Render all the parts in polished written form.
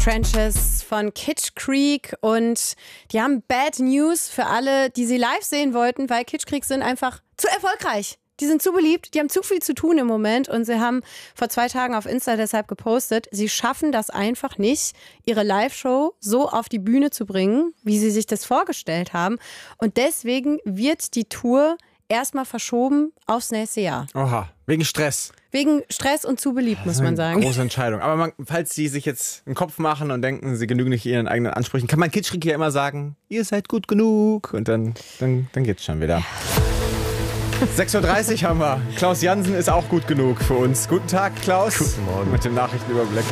Trenches von Kitsch Creek und die haben Bad News für alle, die sie live sehen wollten, weil Kitsch Creek sind einfach zu erfolgreich. Die sind zu beliebt, die haben zu viel zu tun im Moment und sie haben vor 2 Tagen auf Insta deshalb gepostet, sie schaffen das einfach nicht, ihre Live-Show so auf die Bühne zu bringen, wie sie sich das vorgestellt haben. Und deswegen wird die Tour erstmal verschoben aufs nächste Jahr. Oha, wegen Stress. Wegen Stress und zu beliebt, muss man sagen. Große Entscheidung. Aber falls Sie sich jetzt einen Kopf machen und denken, Sie genügen nicht Ihren eigenen Ansprüchen, kann man Kitsch Creek ja immer sagen, ihr seid gut genug. Und dann geht's schon wieder. 6.30 Uhr haben wir. Klaus Jansen ist auch gut genug für uns. Guten Tag, Klaus. Guten Morgen. Mit dem Nachrichtenüberblick.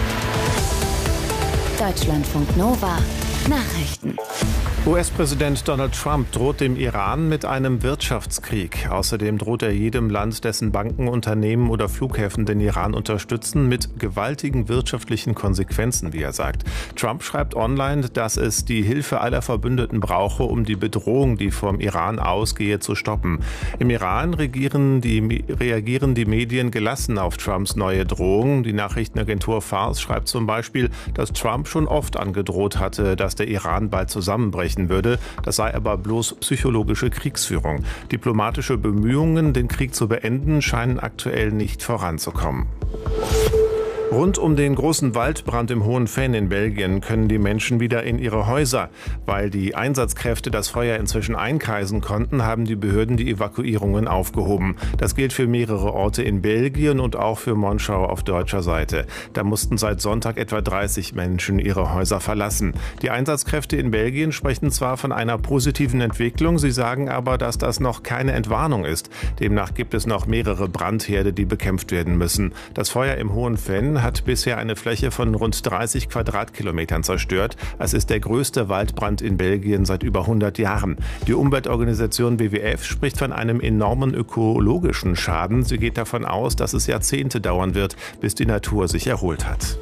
Deutschlandfunk Nova. Nachrichten. US-Präsident Donald Trump droht dem Iran mit einem Wirtschaftskrieg. Außerdem droht er jedem Land, dessen Banken, Unternehmen oder Flughäfen den Iran unterstützen, mit gewaltigen wirtschaftlichen Konsequenzen, wie er sagt. Trump schreibt online, dass es die Hilfe aller Verbündeten brauche, um die Bedrohung, die vom Iran ausgehe, zu stoppen. Im Iran reagieren die Medien gelassen auf Trumps neue Drohung. Die Nachrichtenagentur Fars schreibt zum Beispiel, dass Trump schon oft angedroht hatte, dass der Iran bald zusammenbrechen würde. Das sei aber bloß psychologische Kriegsführung. Diplomatische Bemühungen, den Krieg zu beenden, scheinen aktuell nicht voranzukommen. Rund um den großen Waldbrand im Hohen Venn in Belgien können die Menschen wieder in ihre Häuser. Weil die Einsatzkräfte das Feuer inzwischen einkreisen konnten, haben die Behörden die Evakuierungen aufgehoben. Das gilt für mehrere Orte in Belgien und auch für Monschau auf deutscher Seite. Da mussten seit Sonntag etwa 30 Menschen ihre Häuser verlassen. Die Einsatzkräfte in Belgien sprechen zwar von einer positiven Entwicklung, sie sagen aber, dass das noch keine Entwarnung ist. Demnach gibt es noch mehrere Brandherde, die bekämpft werden müssen. Das Feuer im Hohen Venn hat bisher eine Fläche von rund 30 Quadratkilometern zerstört. Es ist der größte Waldbrand in Belgien seit über 100 Jahren. Die Umweltorganisation WWF spricht von einem enormen ökologischen Schaden. Sie geht davon aus, dass es Jahrzehnte dauern wird, bis die Natur sich erholt hat.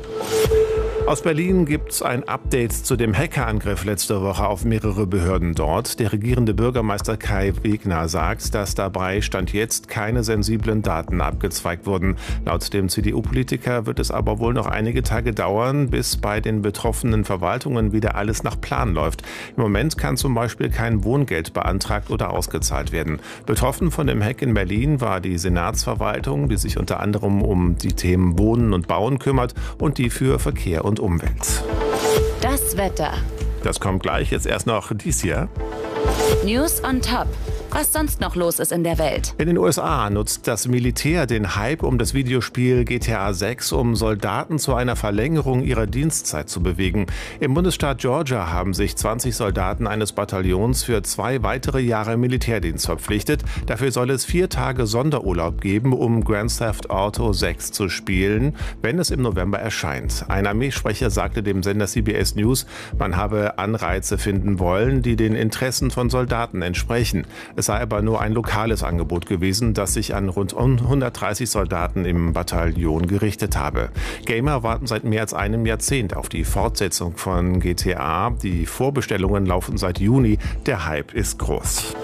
Aus Berlin gibt es ein Update zu dem Hackerangriff letzte Woche auf mehrere Behörden dort. Der regierende Bürgermeister Kai Wegner sagt, dass dabei Stand jetzt keine sensiblen Daten abgezweigt wurden. Laut dem CDU-Politiker wird es aber wohl noch einige Tage dauern, bis bei den betroffenen Verwaltungen wieder alles nach Plan läuft. Im Moment kann zum Beispiel kein Wohngeld beantragt oder ausgezahlt werden. Betroffen von dem Hack in Berlin war die Senatsverwaltung, die sich unter anderem um die Themen Wohnen und Bauen kümmert und die für Verkehr und Umwelt. Das Wetter. Das kommt gleich, jetzt erst noch dies hier. News on Top. Was sonst noch los ist in der Welt. In den USA nutzt das Militär den Hype um das Videospiel GTA 6, um Soldaten zu einer Verlängerung ihrer Dienstzeit zu bewegen. Im Bundesstaat Georgia haben sich 20 Soldaten eines Bataillons für 2 weitere Jahre Militärdienst verpflichtet. Dafür soll es 4 Tage Sonderurlaub geben, um Grand Theft Auto 6 zu spielen, wenn es im November erscheint. Ein Armeesprecher sagte dem Sender CBS News, man habe Anreize finden wollen, die den Interessen von Soldaten entsprechen. Es sei aber nur ein lokales Angebot gewesen, das sich an rund 130 Soldaten im Bataillon gerichtet habe. Gamer warten seit mehr als einem Jahrzehnt auf die Fortsetzung von GTA. Die Vorbestellungen laufen seit Juni. Der Hype ist groß.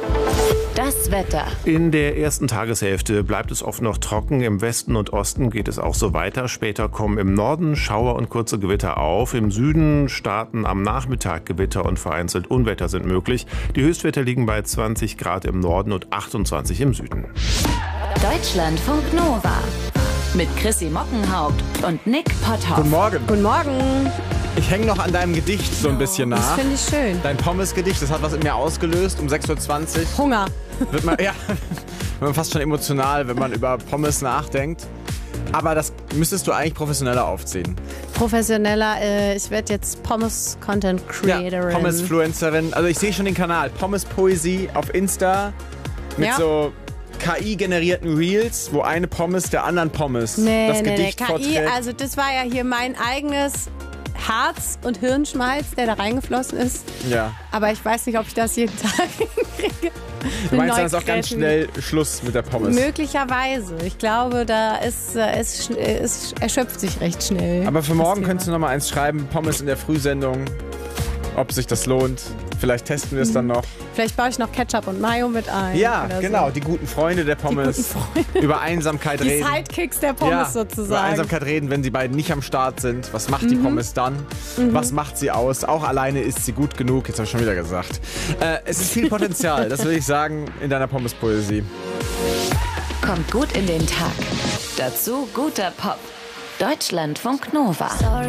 Das Wetter. In der ersten Tageshälfte bleibt es oft noch trocken. Im Westen und Osten geht es auch so weiter. Später kommen im Norden Schauer und kurze Gewitter auf. Im Süden starten am Nachmittag Gewitter und vereinzelt Unwetter sind möglich. Die Höchstwerte liegen bei 20 Grad im Norden und 28 im Süden. Deutschlandfunk Nova. Mit Chrissy Mockenhaupt und Nick Potthoff. Guten Morgen. Guten Morgen. Ich hänge noch an deinem Gedicht so ein bisschen nach. Das finde ich schön. Dein Pommes-Gedicht, das hat was in mir ausgelöst um 6.20 Uhr. Hunger. Wird man fast schon emotional, wenn man über Pommes nachdenkt. Aber das müsstest du eigentlich professioneller aufziehen. Professioneller, ich werde jetzt Pommes-Content-Creatorin. Ja, Pommes-Fluencerin. Also ich sehe schon den Kanal. Pommes-Poesie auf Insta mit so KI-generierten Reels, wo eine Pommes der anderen Pommes das Gedicht KI, vorträgt. also das war ja hier mein eigenes Herz und Hirnschmalz, der da reingeflossen ist. Ja. Aber ich weiß nicht, ob ich das jeden Tag hinkriege. Du meinst, dann ist auch ganz schnell Schluss mit der Pommes. Möglicherweise. Ich glaube, es erschöpft sich recht schnell. Aber für morgen könntest du noch mal eins schreiben, Pommes in der Frühsendung, ob sich das lohnt. Vielleicht testen wir es dann noch. Vielleicht baue ich noch Ketchup und Mayo mit ein. Ja, genau. So. Die guten Freunde der Pommes. Über Einsamkeit reden. Die Sidekicks der Pommes sozusagen. Über Einsamkeit reden, wenn sie beiden nicht am Start sind. Was macht die Pommes dann? Was macht sie aus? Auch alleine ist sie gut genug. Jetzt habe ich schon wieder gesagt. Es ist viel Potenzial, das will ich sagen, in deiner Pommes-Poesie. Kommt gut in den Tag. Dazu guter Pop. Deutschlandfunk Nova.